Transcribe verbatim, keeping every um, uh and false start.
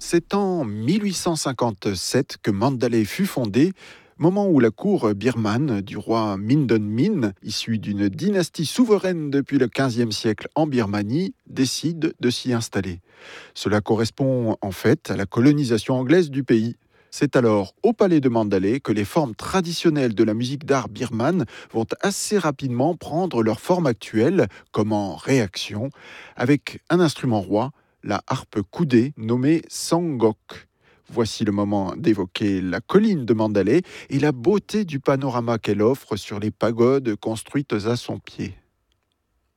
C'est en mille huit cent cinquante-sept que Mandalay fut fondé, moment où la cour birmane du roi Mindon Min, issue d'une dynastie souveraine depuis le quinzième siècle en Birmanie, décide de s'y installer. Cela correspond en fait à la colonisation anglaise du pays. C'est alors au palais de Mandalay que les formes traditionnelles de la musique d'art birmane vont assez rapidement prendre leur forme actuelle, comme en réaction, avec un instrument roi, la harpe coudée nommée Sangok. Voici le moment d'évoquer la colline de Mandalay et la beauté du panorama qu'elle offre sur les pagodes construites à son pied.